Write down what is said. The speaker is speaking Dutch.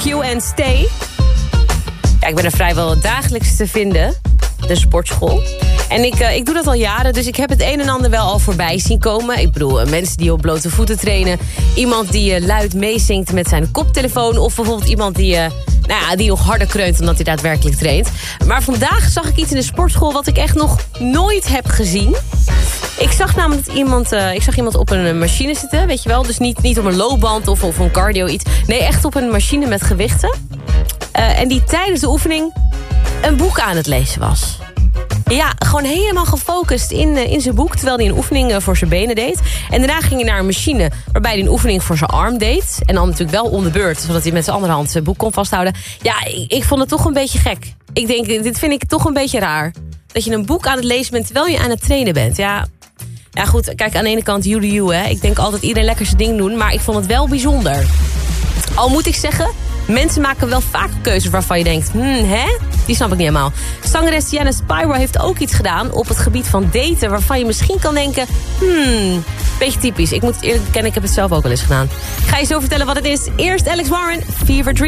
Q en Stay. Ja, ik ben er vrijwel dagelijks te vinden. De sportschool. En ik doe dat al jaren, dus ik heb het een en ander wel al voorbij zien komen. Ik bedoel, mensen die op blote voeten trainen. Iemand die luid meezingt met zijn koptelefoon. Of bijvoorbeeld iemand die nog harder kreunt omdat hij daadwerkelijk traint. Maar vandaag zag ik iets in de sportschool wat ik echt nog nooit heb gezien. Ik zag namelijk iemand op een machine zitten, weet je wel. Dus niet op een loopband of een cardio iets. Nee, echt op een machine met gewichten. En die tijdens de oefening een boek aan het lezen was. Ja, gewoon helemaal gefocust in zijn boek, terwijl hij een oefening voor zijn benen deed. En daarna ging hij naar een machine waarbij hij een oefening voor zijn arm deed. En dan natuurlijk wel om de beurt, zodat hij met zijn andere hand zijn boek kon vasthouden. Ja, ik vond het toch een beetje gek. Ik denk, dit vind ik toch een beetje raar. Dat je een boek aan het lezen bent terwijl je aan het trainen bent. Ja, goed, kijk, aan de ene kant you do you, hè. Ik denk altijd iedereen lekker zijn ding doen, maar ik vond het wel bijzonder. Al moet ik zeggen, mensen maken wel vaak keuzes waarvan je denkt, hè? Die snap ik niet helemaal. Zangeres Diana Spyro heeft ook iets gedaan op het gebied van daten, waarvan je misschien kan denken, beetje typisch. Ik moet eerlijk bekennen, ik heb het zelf ook wel eens gedaan. Ik ga je zo vertellen wat het is. Eerst Alex Warren, Fever Dream.